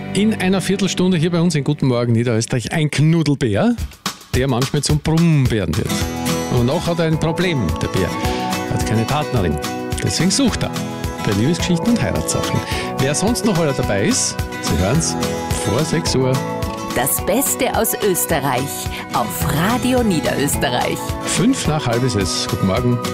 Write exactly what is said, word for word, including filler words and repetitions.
In einer Viertelstunde hier bei uns in Guten Morgen Niederösterreich ein Knuddelbär, der manchmal zum Brummbären wird. Und noch hat er ein Problem, der Bär. Er hat keine Partnerin. Deswegen sucht er bei Liebesgeschichten und Heiratssachen. Wer sonst noch alle dabei ist, Sie hören's vor sechs Uhr. Das Beste aus Österreich auf Radio Niederösterreich. Fünf nach halb ist es. Guten Morgen.